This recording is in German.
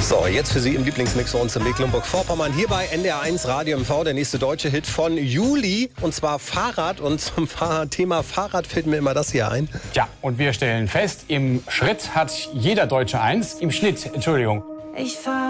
So, jetzt für Sie im Lieblingsmix bei uns in Mecklenburg-Vorpommern. Hier bei NDR1 Radio MV, der nächste deutsche Hit von Juli. Und zwar Fahrrad. Und zum Thema Fahrrad fällt mir immer das hier ein. Ja, und wir stellen fest, im Schnitt hat jeder Deutsche eins. Im Schnitt, Entschuldigung.